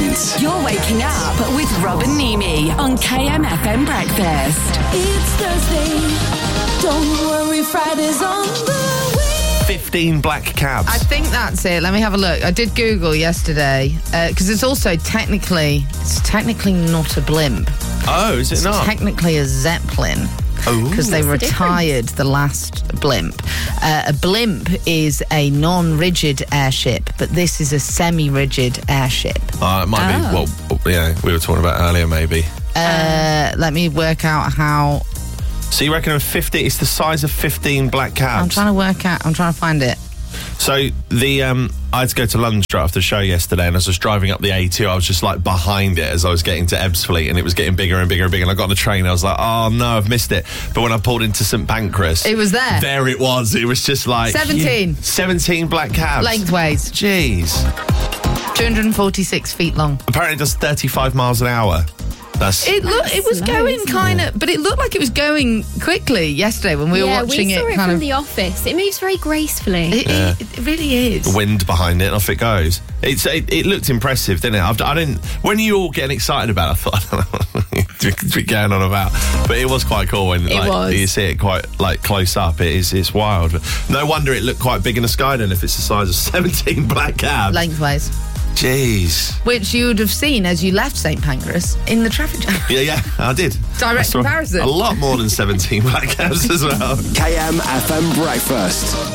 Headlands. You're waking up with Rob and Mimi on KMFM Breakfast. It's Thursday. Don't worry, Friday's on the way. 15 black cabs. I think that's it. Let me have a look. I did Google yesterday because it's technically not a blimp. Oh, is it not? Technically a Zeppelin. Because they retired the last blimp. A blimp is a non-rigid airship, but this is a semi-rigid airship. It might be what we were talking about earlier, maybe. Let me work out how... So you reckon it's the size of 15 black cabs? I'm trying to find it. So I had to go to London straight after the show yesterday, and as I was driving up the A2, I was just like behind it as I was getting to Ebbsfleet, and it was getting bigger and bigger and bigger, and I got on the train, I was like, oh no, I've missed it. But when I pulled into St Pancras... It was there. There it was. It was just like... 17. 17 black cabs. Lengthways. Jeez. 246 feet long. Apparently it does 35 miles an hour. It was going kind of, but it looked like it was going quickly yesterday when we were watching it. We saw it from the office. It moves very gracefully. It really is. The wind behind it, and off it goes. It looked impressive, didn't it? I didn't. When you all getting excited about it, I thought, I don't know what we're going on about. But it was quite cool when you see it quite close up. It's wild. But no wonder it looked quite big in the sky then if it's the size of 17 black cabs. Lengthways. Jeez. Which you would have seen as you left St Pancras in the traffic jam. Yeah, I did. Direct comparison. A lot more than 17 black cabs as well. KMFM Breakfast.